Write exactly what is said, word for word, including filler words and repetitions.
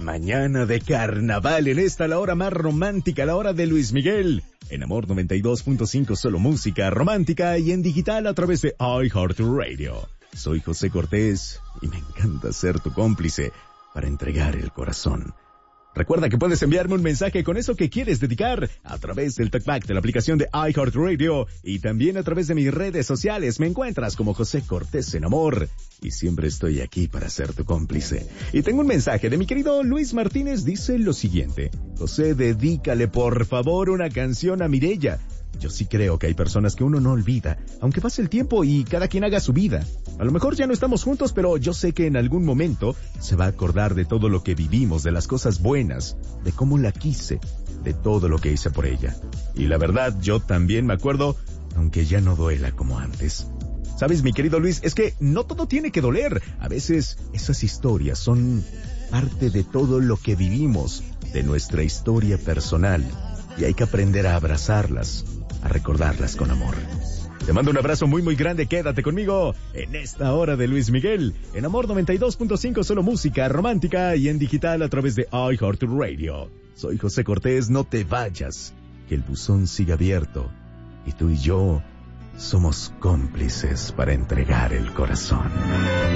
Mañana de carnaval en esta la hora más romántica, la hora de Luis Miguel. En Amor noventa y dos punto cinco, solo música romántica y en digital a través de iHeartRadio. Soy José Cortés y me encanta ser tu cómplice para entregar el corazón. Recuerda que puedes enviarme un mensaje con eso que quieres dedicar a través del talkback de la aplicación de iHeartRadio y también a través de mis redes sociales. Me encuentras como José Cortés en Amor y siempre estoy aquí para ser tu cómplice. Y tengo un mensaje de mi querido Luis Martínez, dice lo siguiente: José, dedícale por favor una canción a Mireya. Yo sí creo que hay personas que uno no olvida, aunque pase el tiempo y cada quien haga su vida. A lo mejor ya no estamos juntos, pero yo sé que en algún momento se va a acordar de todo lo que vivimos, de las cosas buenas, de cómo la quise, de todo lo que hice por ella. Y la verdad, yo también me acuerdo, aunque ya no duela como antes. ¿Sabes, mi querido Luis? Es que no todo tiene que doler. A veces esas historias son parte de todo lo que vivimos, de nuestra historia personal. Y hay que aprender a abrazarlas, a recordarlas con amor. Te mando un abrazo muy muy grande, quédate conmigo en esta hora de Luis Miguel, en Amor noventa y dos punto cinco, solo música romántica y en digital a través de iHeartRadio. Soy José Cortés, no te vayas, que el buzón siga abierto y tú y yo somos cómplices para entregar el corazón.